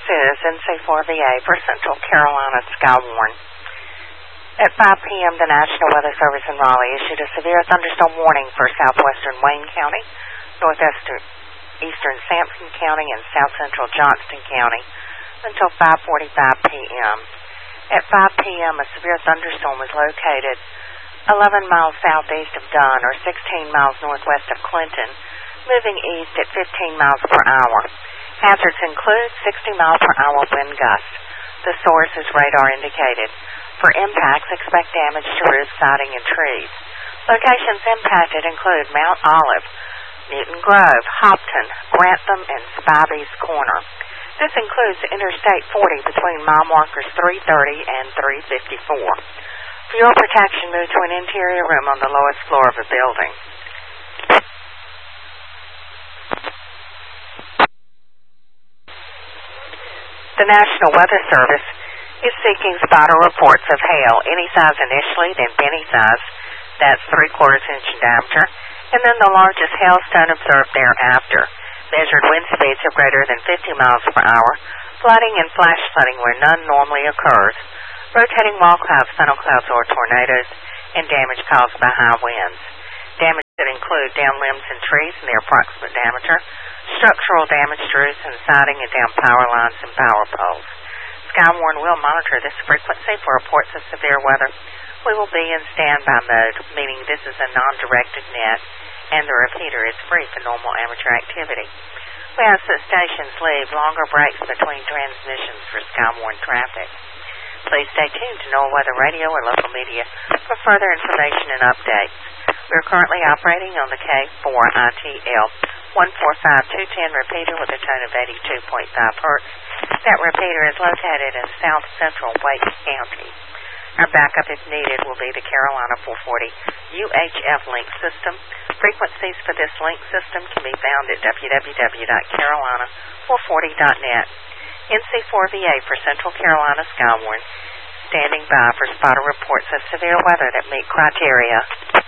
This is NC4VA for Central Carolina Skywarn. At 5 p.m., the National Weather Service in Raleigh issued a severe thunderstorm warning for southwestern Wayne County, northeastern Sampson County, and south central Johnston County until 5:45 p.m. At 5 p.m., a severe thunderstorm was located 11 miles southeast of Dunn or 16 miles northwest of Clinton, moving east at 15 miles per hour. Hazards include 60 mile per hour wind gusts. The source is radar indicated. For impacts, expect damage to roof siding and trees. Locations impacted include Mount Olive, Newton Grove, Hopton, Grantham, and Spivey's Corner. This includes Interstate 40 between mile markers 330 and 354. For your protection, move to an interior room on the lowest floor of a building. The National Weather Service is seeking spotter reports of hail, any size initially, then penny size, that's 3/4 inch in diameter, and then the largest hailstone observed thereafter. Measured wind speeds of greater than 50 miles per hour, flooding and flash flooding where none normally occurs, rotating wall clouds, funnel clouds, or tornadoes, and damage caused by high winds. Damage that include down limbs and trees in their approximate diameter, structural damage to roofs and siding, and down power lines and power poles. Skywarn will monitor this frequency for reports of severe weather. We will be in standby mode, meaning this is a non-directed net, and the repeater is free for normal amateur activity. We ask that stations leave longer breaks between transmissions for Skywarn traffic. Please stay tuned to NOAA Weather Radio or local media for further information and updates. We are currently operating on the K4ITL 145210 repeater with a tone of 82.5 hertz. That repeater is located in south central Wake County. Our backup, if needed, will be the Carolina 440 UHF link system. Frequencies for this link system can be found at www.carolina440.net. NC4VA for Central Carolina Skywarn, standing by for spotter reports of severe weather that meet criteria.